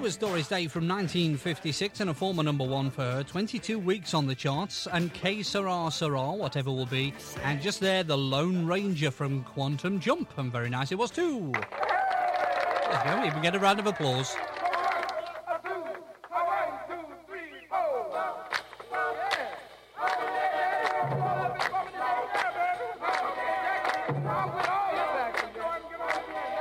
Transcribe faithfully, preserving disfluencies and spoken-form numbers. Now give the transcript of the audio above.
was Doris Day from nineteen fifty-six and a former number one for her. twenty-two weeks on the charts. And K Sarah Sarah, whatever will be. And just there, the Lone Ranger from Quantum Jump. And very nice it was too. There you go, even get a round of applause.